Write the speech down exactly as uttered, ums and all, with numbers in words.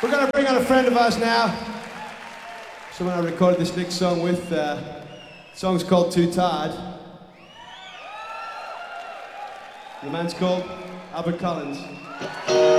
We're going to bring on a friend of ours now. Someone I recorded this next song with. Uh, the song's called Too Tired. The man's called Albert Collins.